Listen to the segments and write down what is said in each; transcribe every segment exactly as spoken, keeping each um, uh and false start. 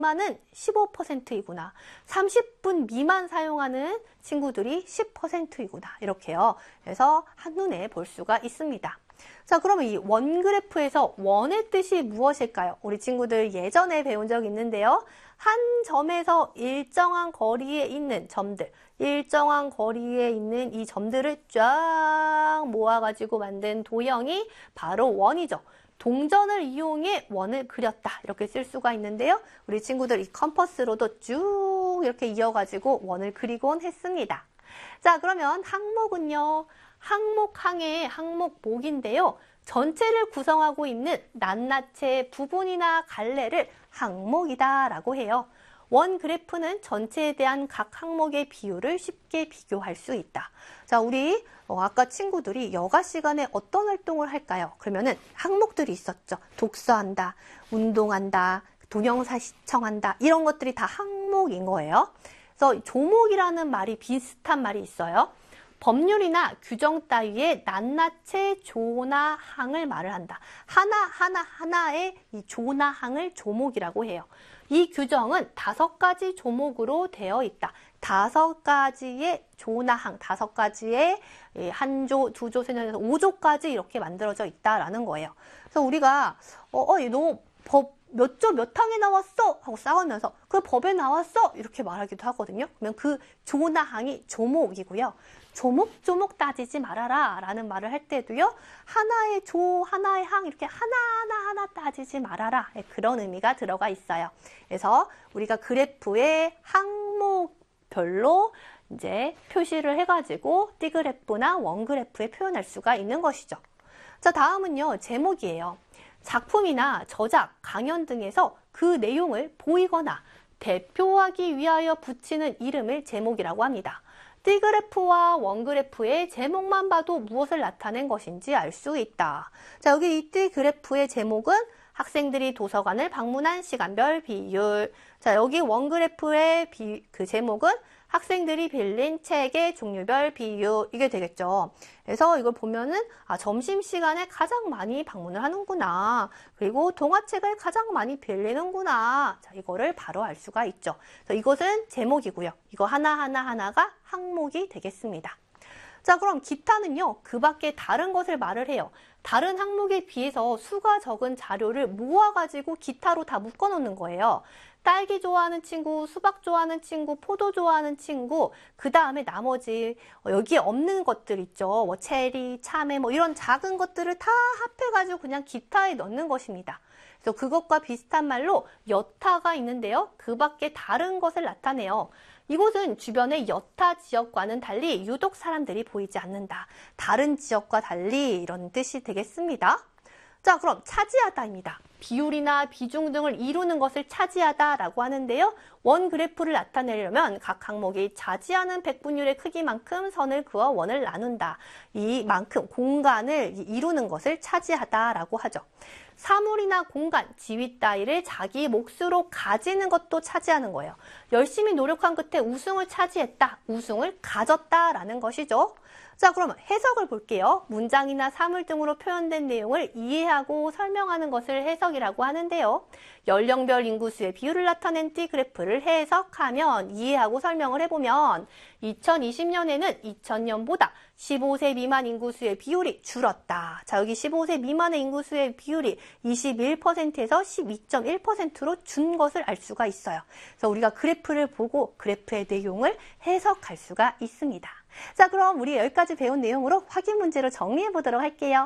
는 십오 퍼센트이구나. 삼십 분 미만 사용하는 친구들이 십 퍼센트이구나. 이렇게요. 그래서 한눈에 볼 수가 있습니다. 자, 그러면 이 원그래프에서 원의 뜻이 무엇일까요? 우리 친구들 예전에 배운 적 있는데요. 한 점에서 일정한 거리에 있는 점들, 일정한 거리에 있는 이 점들을 쫙 모아가지고 만든 도형이 바로 원이죠. 동전을 이용해 원을 그렸다. 이렇게 쓸 수가 있는데요. 우리 친구들 이 컴퍼스로도 쭉 이렇게 이어가지고 원을 그리곤 했습니다. 자, 그러면 항목은요. 항목항의 항목목인데요. 전체를 구성하고 있는 낱낱의 부분이나 갈래를 항목이다라고 해요. 원 그래프는 전체에 대한 각 항목의 비율을 쉽게 비교할 수 있다. 자, 우리 어, 아까 친구들이 여가 시간에 어떤 활동을 할까요? 그러면은 항목들이 있었죠. 독서한다, 운동한다, 동영상 시청한다. 이런 것들이 다 항목인 거예요. 그래서 조목이라는 말이 비슷한 말이 있어요. 법률이나 규정 따위의 낱낱의 조나 항을 말을 한다. 하나하나 하나의 이 조나 항을 조목이라고 해요. 이 규정은 다섯 가지 조목으로 되어 있다. 다섯 가지의 조나 항, 다섯 가지의 한 조, 두 조, 세 조에서 오 조까지 이렇게 만들어져 있다라는 거예요. 그래서 우리가 어, 어, 너 법 몇 조 몇 항에 나왔어? 하고 싸우면서 그 법에 나왔어? 이렇게 말하기도 하거든요. 그러면 그 조나 항이 조목이고요. 조목조목 따지지 말아라 라는 말을 할 때도요. 하나의 조, 하나의 항 이렇게 하나하나 하나 따지지 말아라. 그런 의미가 들어가 있어요. 그래서 우리가 그래프의 항목별로 이제 표시를 해가지고 띠그래프나 원그래프에 표현할 수가 있는 것이죠. 자, 다음은요. 제목이에요. 작품이나 저작, 강연 등에서 그 내용을 보이거나 대표하기 위하여 붙이는 이름을 제목이라고 합니다. 띠그래프와 원그래프의 제목만 봐도 무엇을 나타낸 것인지 알 수 있다. 자, 여기 이 띠그래프의 제목은 학생들이 도서관을 방문한 시간별 비율. 자, 여기 원그래프의 비, 그 제목은 학생들이 빌린 책의 종류별 비율. 이게 되겠죠. 그래서 이걸 보면은 아, 점심시간에 가장 많이 방문을 하는구나. 그리고 동화책을 가장 많이 빌리는구나. 자, 이거를 바로 알 수가 있죠. 그래서 이것은 제목이고요. 이거 하나하나 하나가 항목이 되겠습니다. 자, 그럼 기타는요. 그 밖에 다른 것을 말을 해요. 다른 항목에 비해서 수가 적은 자료를 모아가지고 기타로 다 묶어놓는 거예요. 딸기 좋아하는 친구, 수박 좋아하는 친구, 포도 좋아하는 친구, 그 다음에 나머지 여기에 없는 것들 있죠. 뭐 체리, 참외 뭐 이런 작은 것들을 다 합해가지고 그냥 기타에 넣는 것입니다. 그래서 그것과 비슷한 말로 여타가 있는데요. 그 밖에 다른 것을 나타내요. 이곳은 주변의 여타 지역과는 달리 유독 사람들이 보이지 않는다. 다른 지역과 달리 이런 뜻이 되겠습니다. 자, 그럼 차지하다입니다. 비율이나 비중 등을 이루는 것을 차지하다라고 하는데요. 원 그래프를 나타내려면 각 항목이 차지하는 백분율의 크기만큼 선을 그어 원을 나눈다. 이만큼 공간을 이루는 것을 차지하다라고 하죠. 사물이나 공간, 지위 따위를 자기 몫으로 가지는 것도 차지하는 거예요. 열심히 노력한 끝에 우승을 차지했다, 우승을 가졌다라는 것이죠. 자, 그러면 해석을 볼게요. 문장이나 사물 등으로 표현된 내용을 이해하고 설명하는 것을 해석이라고 하는데요. 연령별 인구수의 비율을 나타낸 띠그래프를 해석하면, 이해하고 설명을 해보면 이천이십 년에는 이천 년보다 십오 세 미만 인구수의 비율이 줄었다. 자, 여기 십오 세 미만의 인구수의 비율이 이십일 퍼센트에서 십이 점 일 퍼센트로 준 것을 알 수가 있어요. 그래서 우리가 그래프를 보고 그래프의 내용을 해석할 수가 있습니다. 자, 그럼 우리 여기까지 배운 내용으로 확인 문제로 정리해 보도록 할게요.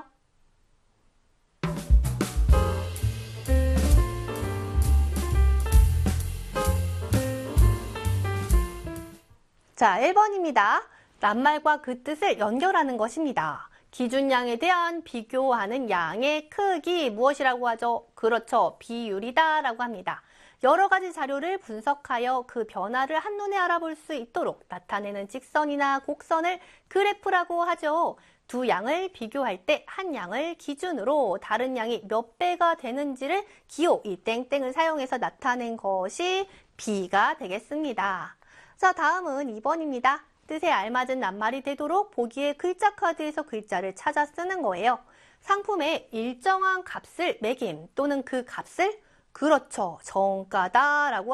자, 일 번입니다. 낱말과 그 뜻을 연결하는 것입니다. 기준량에 대한 비교하는 양의 크기 무엇이라고 하죠? 그렇죠. 비율이다 라고 합니다. 여러 가지 자료를 분석하여 그 변화를 한눈에 알아볼 수 있도록 나타내는 직선이나 곡선을 그래프라고 하죠. 두 양을 비교할 때 한 양을 기준으로 다른 양이 몇 배가 되는지를 기호, 이 땡땡을 사용해서 나타낸 것이 비가 되겠습니다. 자, 다음은 이 번입니다. 뜻에 알맞은 낱말이 되도록 보기에 글자 카드에서 글자를 찾아 쓰는 거예요. 상품에 일정한 값을 매김 또는 그 값을 그렇죠. 정가다라고